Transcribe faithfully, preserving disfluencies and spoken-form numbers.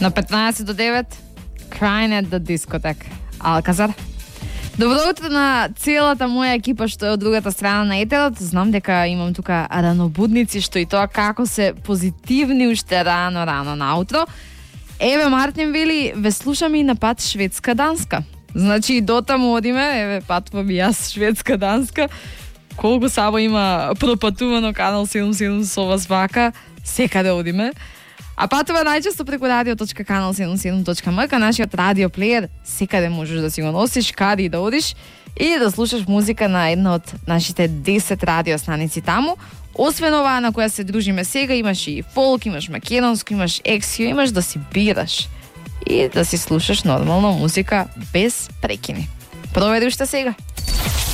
На петнаесет до девет, Crying at the Discotheque, Алказар. Добро утро на целата моја екипа што е од другата страна на етерот. Знам дека имам тука ранобудници, што и тоа како се позитивни уште рано, рано наутро. Еве Мартин вели, ве слушам и на пат Шведска-Данска. Значи и дотаму одиме, еве патувам и јас Шведска-Данска. Колку само има пропатувано Канал седумдесет и седум со вас вака, секаде одиме. А патува најчесто преку радио точка канал седумдесет и седум точка ем ка, нашиот радиоплеер, секаде можеш да си го носиш, каде и да одиш и да слушаш музика на една од нашите десет радиостаници таму. Освен оваа на која се дружиме сега, имаш и фолк, имаш македонско, имаш ексио, имаш да си бираш и да си слушаш нормално музика без прекини. Провери уште сега.